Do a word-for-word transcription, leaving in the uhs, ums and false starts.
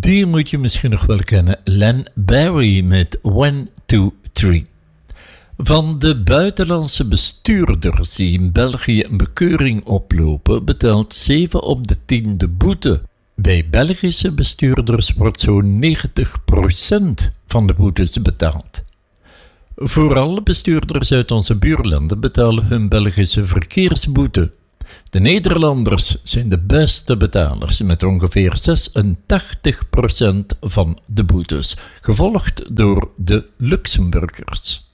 Die moet je misschien nog wel kennen. Len Barry met one, two, three. Van de buitenlandse bestuurders die in België een bekeuring oplopen, betaalt zeven op de tien de boete. Bij Belgische bestuurders wordt zo'n negentig procent van de boetes betaald. Vooral bestuurders uit onze buurlanden betalen hun Belgische verkeersboete. De Nederlanders zijn de beste betalers met ongeveer zesentachtig procent van de boetes, gevolgd door de Luxemburgers.